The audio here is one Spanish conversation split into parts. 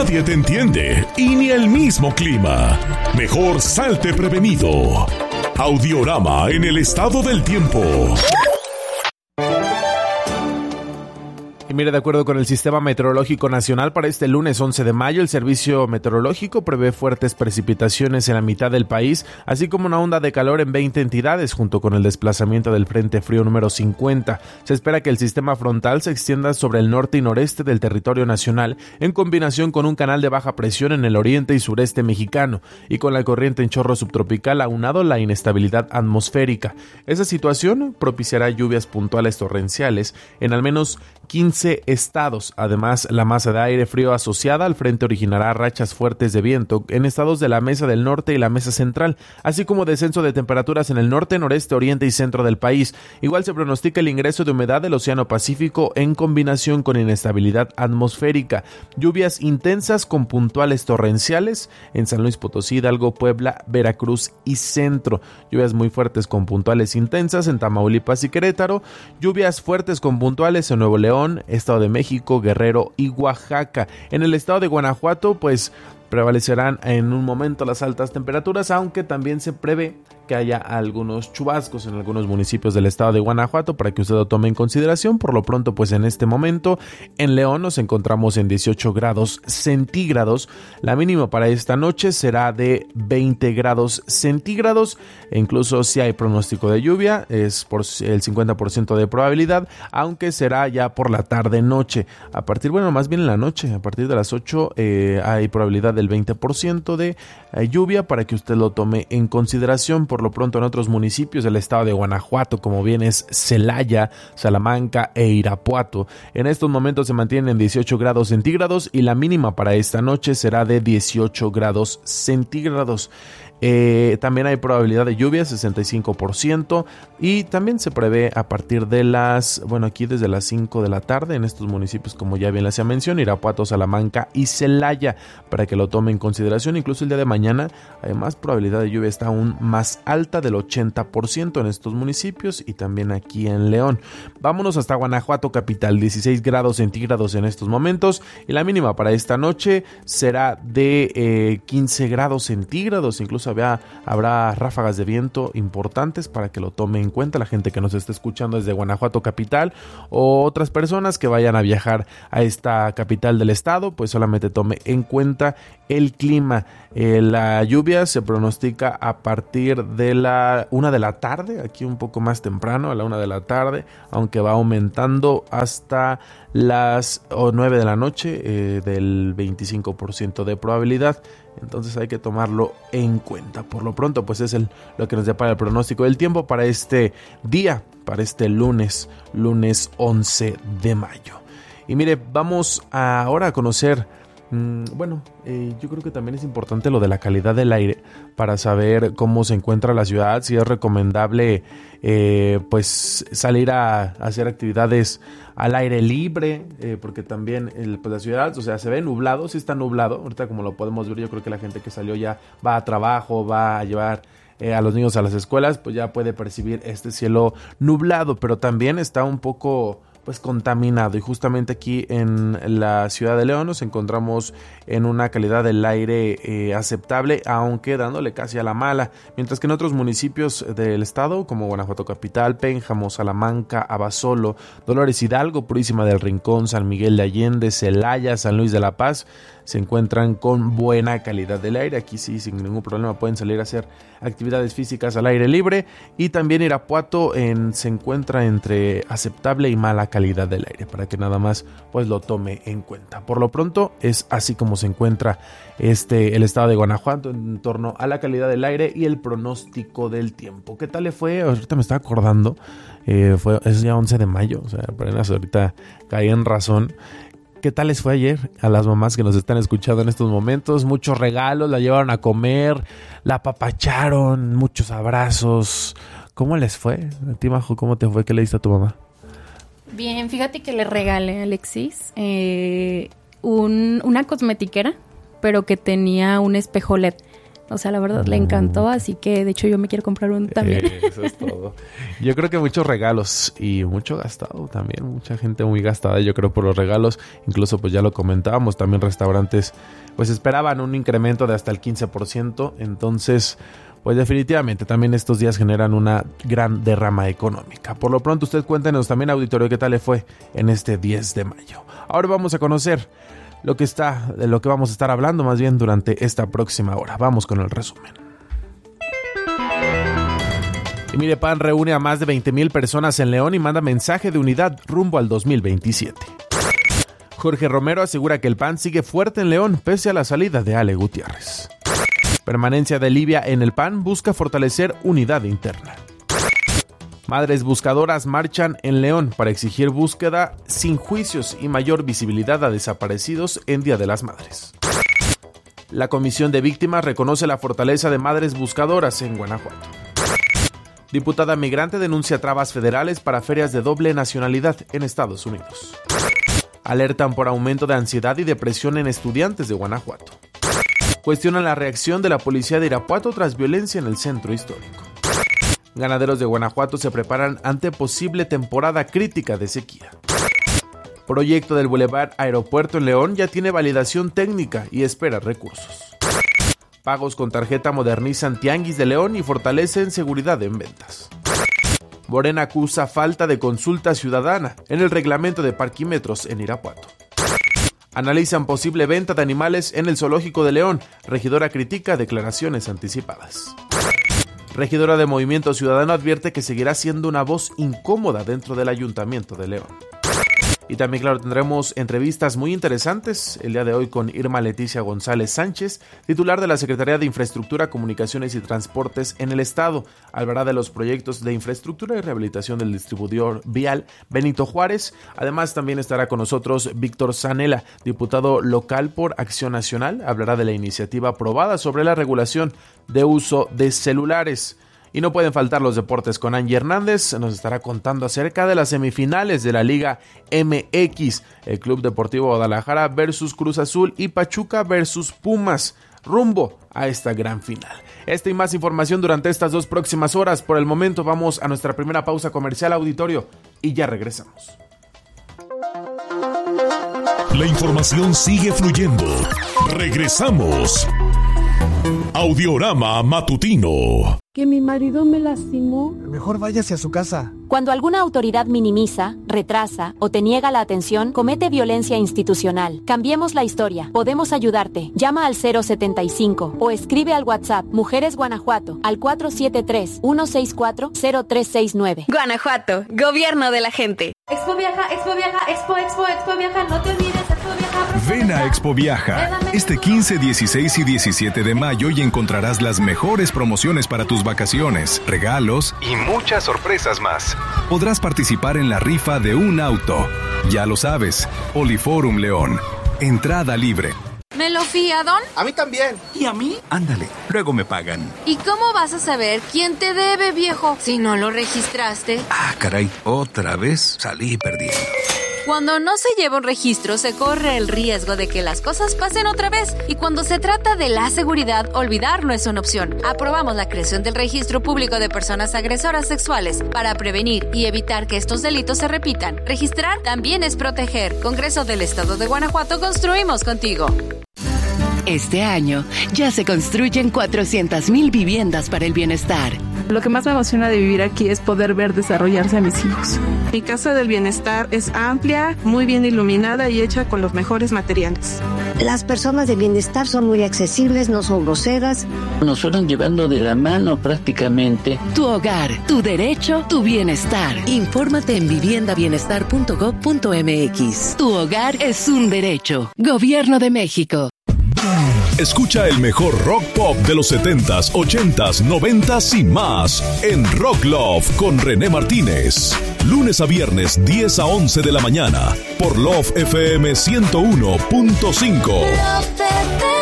nadie te entiende y ni el mismo clima. Mejor salte prevenido. Audiorama en el estado del tiempo. Y mire, de acuerdo con el Sistema Meteorológico Nacional, para este lunes 11 de mayo, el Servicio Meteorológico prevé fuertes precipitaciones en la mitad del país, así como una onda de calor en 20 entidades, junto con el desplazamiento del Frente Frío número 50. Se espera que el sistema frontal se extienda sobre el norte y noreste del territorio nacional, en combinación con un canal de baja presión en el oriente y sureste mexicano, y con la corriente en chorro subtropical aunado la inestabilidad atmosférica. Esa situación propiciará lluvias puntuales torrenciales en al menos 15 estados. Además, la masa de aire frío asociada al frente originará rachas fuertes de viento en estados de la Mesa del Norte y la Mesa Central, así como descenso de temperaturas en el norte, noreste, oriente y centro del país. Igual se pronostica el ingreso de humedad del Océano Pacífico en combinación con inestabilidad atmosférica. Lluvias intensas con puntuales torrenciales en San Luis Potosí, Hidalgo, Puebla, Veracruz y Centro. Lluvias muy fuertes con puntuales intensas en Tamaulipas y Querétaro. Lluvias fuertes con puntuales en Nuevo León, Estado de México, Guerrero y Oaxaca. En el estado de Guanajuato, pues prevalecerán en un momento las altas temperaturas, aunque también se prevé que haya algunos chubascos en algunos municipios del estado de Guanajuato para que usted lo tome en consideración. Por lo pronto, pues en este momento en León nos encontramos en 18 grados centígrados. La mínima para esta noche será de 20 grados centígrados e incluso si hay pronóstico de lluvia es por el 50% de probabilidad, aunque será ya por la tarde-noche. Más bien en la noche, a partir de las 8 hay probabilidad del 20% de lluvia para que usted lo tome en consideración. Por lo pronto en otros municipios del estado de Guanajuato, como bien es Celaya, Salamanca e Irapuato, en estos momentos se mantienen en 18 grados centígrados y la mínima para esta noche será de 18 grados centígrados. También hay probabilidad de lluvia, 65%, y también se prevé a partir de aquí desde las 5 de la tarde en estos municipios, como ya bien les hacía mención, Irapuato, Salamanca y Celaya, para que lo tome en consideración. Incluso el día de mañana hay más probabilidad de lluvia, está aún más alta del 80% en estos municipios y también aquí en León. Vámonos hasta Guanajuato capital, 16 grados centígrados en estos momentos, y la mínima para esta noche será de 15 grados centígrados, incluso habrá ráfagas de viento importantes para que lo tome en cuenta la gente que nos está escuchando desde Guanajuato capital o otras personas que vayan a viajar a esta capital del estado, pues solamente tome en cuenta el clima. La lluvia se pronostica a partir de la 1 de la tarde, aquí un poco más temprano, a la 1 de la tarde, aunque va aumentando hasta las 9 de la noche, del 25% de probabilidad. Entonces hay que tomarlo en cuenta. Por lo pronto, pues es lo que nos depara el pronóstico del tiempo para este día, para este lunes 11 de mayo. Y mire, vamos ahora a conocer, yo creo que también es importante lo de la calidad del aire para saber cómo se encuentra la ciudad, si es recomendable pues salir a hacer actividades al aire libre, porque también la ciudad, se ve nublado, sí está nublado, ahorita como lo podemos ver, yo creo que la gente que salió ya va a trabajo, va a llevar a los niños a las escuelas, pues ya puede percibir este cielo nublado, pero también está un poco contaminado, y justamente aquí en la ciudad de León nos encontramos en una calidad del aire aceptable, aunque dándole casi a la mala, mientras que en otros municipios del estado como Guanajuato capital, Pénjamo, Salamanca, Abasolo, Dolores Hidalgo, Purísima del Rincón, San Miguel de Allende, Celaya, San Luis de la Paz se encuentran con buena calidad del aire. Aquí sí, sin ningún problema pueden salir a hacer actividades físicas al aire libre, y también Irapuato se encuentra entre aceptable y mala calidad del aire, para que nada más lo tome en cuenta. Por lo pronto es así como se encuentra el estado de Guanajuato en torno a la calidad del aire y el pronóstico del tiempo. ¿Qué tal le fue? Ahorita me estaba acordando, es ya 11 de mayo, apenas ahorita caí en razón. ¿Qué tal les fue ayer a las mamás que nos están escuchando en estos momentos? Muchos regalos, la llevaron a comer, la apapacharon, muchos abrazos. ¿Cómo les fue? A ti, Majo, ¿cómo te fue? ¿Qué le diste a tu mamá? Bien, fíjate que le regalé a Alexis una cosmetiquera, pero que tenía un espejo LED. O sea, la verdad le encantó, así que de hecho yo me quiero comprar uno también. Eso es todo. Yo creo que muchos regalos y mucho gastado también, mucha gente muy gastada, yo creo, por los regalos. Incluso pues ya lo comentábamos, también restaurantes pues esperaban un incremento de hasta el 15%, entonces pues definitivamente también estos días generan una gran derrama económica. Por lo pronto usted cuéntenos también, auditorio, qué tal le fue en este 10 de mayo. Ahora vamos a conocer de lo que vamos a estar hablando más bien durante esta próxima hora. Vamos con el resumen. Y mire, PAN reúne a más de 20,000 personas en León y manda mensaje de unidad rumbo al 2027. Jorge Romero asegura que el PAN sigue fuerte en León pese a la salida de Ale Gutiérrez. Permanencia de Livia en el PAN busca fortalecer unidad interna. Madres buscadoras marchan en León para exigir búsqueda sin juicios y mayor visibilidad a desaparecidos en Día de las Madres. La Comisión de Víctimas reconoce la fortaleza de madres buscadoras en Guanajuato. Diputada migrante denuncia trabas federales para ferias de doble nacionalidad en Estados Unidos. Alertan por aumento de ansiedad y depresión en estudiantes de Guanajuato. Cuestionan la reacción de la policía de Irapuato tras violencia en el centro histórico. Ganaderos de Guanajuato se preparan ante posible temporada crítica de sequía. Proyecto del Boulevard Aeropuerto en León ya tiene validación técnica y espera recursos. Pagos con tarjeta modernizan Tianguis de León y fortalecen seguridad en ventas. Morena acusa falta de consulta ciudadana en el reglamento de parquímetros en Irapuato. Analizan posible venta de animales en el zoológico de León. Regidora critica declaraciones anticipadas. Regidora de Movimiento Ciudadano advierte que seguirá siendo una voz incómoda dentro del Ayuntamiento de León. Y también, claro, tendremos entrevistas muy interesantes el día de hoy con Irma Leticia González Sánchez, titular de la Secretaría de Infraestructura, Comunicaciones y Transportes en el Estado. Hablará de los proyectos de infraestructura y rehabilitación del distribuidor vial Benito Juárez. Además, también estará con nosotros Víctor Zanella, diputado local por Acción Nacional. Hablará de la iniciativa aprobada sobre la regulación de uso de celulares. Y no pueden faltar los deportes con Angie Hernández. Nos estará contando acerca de las semifinales de la Liga MX. El Club Deportivo Guadalajara versus Cruz Azul y Pachuca versus Pumas. Rumbo a esta gran final. Esta y más información durante estas 2 próximas horas. Por el momento vamos a nuestra primera pausa comercial, auditorio, y ya regresamos. La información sigue fluyendo. Regresamos. Audiorama Matutino. Que mi marido me lastimó. Mejor váyase a su casa. Cuando alguna autoridad minimiza, retrasa o te niega la atención, comete violencia institucional. Cambiemos la historia. Podemos ayudarte. Llama al 075 o escribe al WhatsApp Mujeres Guanajuato al 473-164-0369. Guanajuato, gobierno de la gente. Expo Viaja, Expo Viaja, Expo Viaja, no te olvides, Expo Viaja. Ven a Expo Viaja este 15, 16 y 17 de mayo y encontrarás las mejores promociones para tus vacaciones, regalos y muchas sorpresas más. Podrás participar en la rifa de un auto. Ya lo sabes, Poliforum León. Entrada libre. ¿Me lo fía, Don? A mí también. ¿Y a mí? Ándale, luego me pagan. ¿Y cómo vas a saber quién te debe, viejo, si no lo registraste? Ah, caray, otra vez salí perdiendo. Cuando no se lleva un registro, se corre el riesgo de que las cosas pasen otra vez. Y cuando se trata de la seguridad, olvidar no es una opción. Aprobamos la creación del Registro Público de Personas Agresoras Sexuales para prevenir y evitar que estos delitos se repitan. Registrar también es proteger. Congreso del Estado de Guanajuato, construimos contigo. Este año ya se construyen 400,000 viviendas para el bienestar. Lo que más me emociona de vivir aquí es poder ver desarrollarse a mis hijos. Mi casa del bienestar es amplia, muy bien iluminada y hecha con los mejores materiales. Las personas de bienestar son muy accesibles, no son groseras. Nos fueron llevando de la mano prácticamente. Tu hogar, tu derecho, tu bienestar. Infórmate en viviendabienestar.gov.mx. Tu hogar es un derecho. Gobierno de México. Escucha el mejor rock pop de los 70s, 80s, 90s y más en Rock Love con René Martínez. Lunes a viernes, 10 a 11 de la mañana por Love FM 101.5.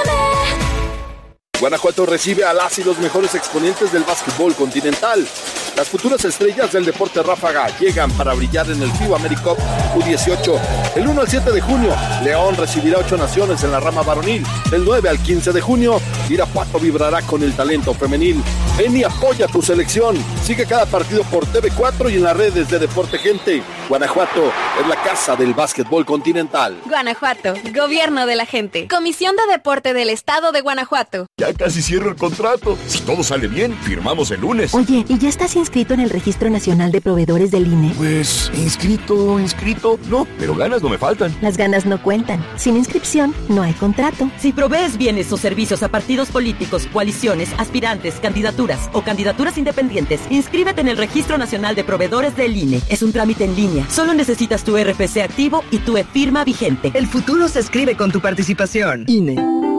Guanajuato recibe a las y los mejores exponentes del básquetbol continental. Las futuras estrellas del deporte ráfaga llegan para brillar en el FIBA AmeriCup U18. El 1 al 7 de junio, León recibirá 8 naciones en la rama varonil. Del 9 al 15 de junio, Irapuato vibrará con el talento femenil. Ven y apoya tu selección. Sigue cada partido por TV4 y en las redes de Deporte Gente. Guanajuato es la casa del básquetbol continental. Guanajuato, gobierno de la gente. Comisión de Deporte del Estado de Guanajuato. Ya casi cierro el contrato. Si todo sale bien, firmamos el lunes. Oye, ¿y ya estás inscrito en el Registro Nacional de Proveedores del INE? Pues, inscrito, no, pero ganas no me faltan. Las ganas no cuentan. Sin inscripción, no hay contrato. Si provees bienes o servicios a partidos políticos, coaliciones, aspirantes, candidaturas o candidaturas independientes, inscríbete en el Registro Nacional de Proveedores del INE. Es un trámite en línea. Solo necesitas tu RFC activo y tu e-firma vigente. El futuro se escribe con tu participación. INE.